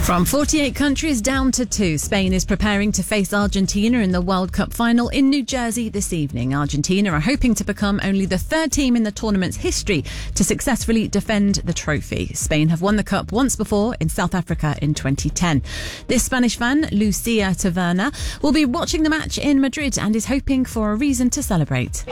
From 48 countries down to 2, Spain is preparing to face Argentina in the World Cup final in New Jersey this evening. Argentina are hoping to become only the third team in the tournament's history to successfully defend the trophy. Spain have won the cup once before in South Africa in 2010. This Spanish fan, Lucia Taverna, will be watching the match in Madrid and is hoping for a reason to celebrate.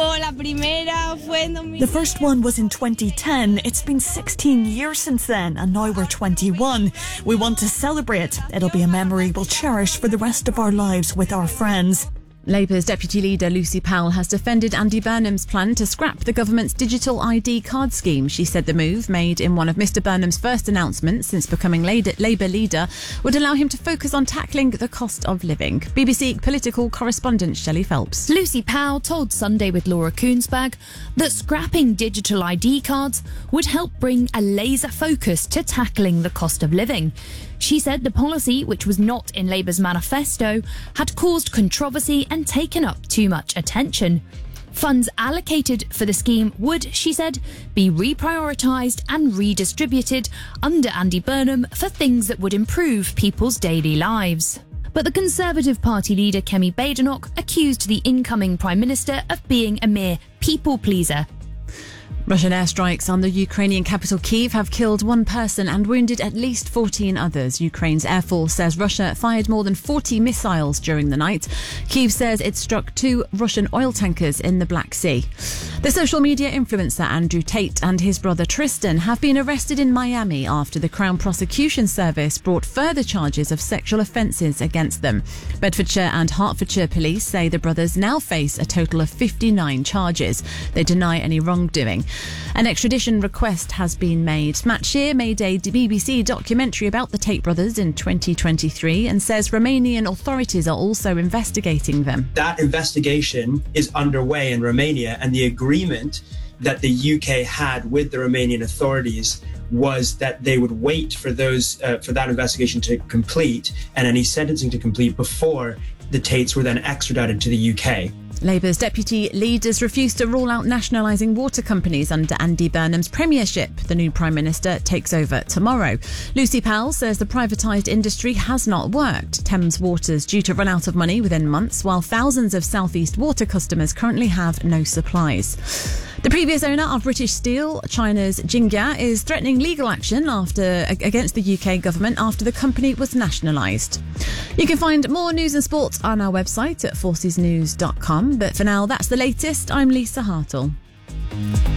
The first one was in 2010. It's been 16 years since then, and now we're 21. We want to celebrate. It'll be a memory we'll cherish for the rest of our lives with our friends. Labour's Deputy Leader Lucy Powell has defended Andy Burnham's plan to scrap the government's digital ID card scheme. She said the move, made in one of Mr Burnham's first announcements since becoming Labour leader, would allow him to focus on tackling the cost of living. BBC political correspondent Shelley Phelps. Lucy Powell told Sunday with Laura Koonsberg that scrapping digital ID cards would help bring a laser focus to tackling the cost of living. She said the policy, which was not in Labour's manifesto, had caused controversy and taken up too much attention. Funds allocated for the scheme would, she said, be reprioritised and redistributed under Andy Burnham for things that would improve people's daily lives. But the Conservative Party leader Kemi Badenoch accused the incoming Prime Minister of being a mere people pleaser. Russian airstrikes on the Ukrainian capital Kyiv have killed one person and wounded at least 14 others. Ukraine's Air Force says Russia fired more than 40 missiles during the night. Kyiv says it struck 2 Russian oil tankers in the Black Sea. The social media influencer Andrew Tate and his brother Tristan have been arrested in Miami after the Crown Prosecution Service brought further charges of sexual offences against them. Bedfordshire and Hertfordshire police say the brothers now face a total of 59 charges. They deny any wrongdoing. An extradition request has been made. Matt Shear made a BBC documentary about the Tate brothers in 2023 and says Romanian authorities are also investigating them. That investigation is underway in Romania, and the agreement that the UK had with the Romanian authorities was that they would wait for that investigation to complete and any sentencing to complete before the Tates were then extradited to the UK. Labour's deputy leaders refused to rule out nationalising water companies under Andy Burnham's premiership. The new Prime Minister takes over tomorrow. Lucy Powell says the privatised industry has not worked. Thames Water's due to run out of money within months, while thousands of South East Water customers currently have no supplies. The previous owner of British Steel, China's Jinghua, is threatening legal action against the UK government after the company was nationalised. You can find more news and sports on our website at forcesnews.com. But for now, that's the latest. I'm Lisa Hartle.